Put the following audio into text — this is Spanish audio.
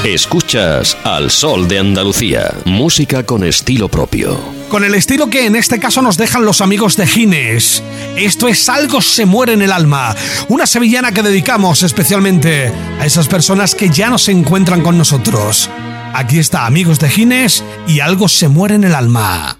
Escuchas Al Sol de Andalucía, música con estilo propio. Con el estilo que en este caso nos dejan los amigos de Gines. Esto es Algo se muere en el alma, una sevillana que dedicamos especialmente a esas personas que ya no se encuentran con nosotros. Aquí está, amigos de Gines, y Algo se muere en el alma.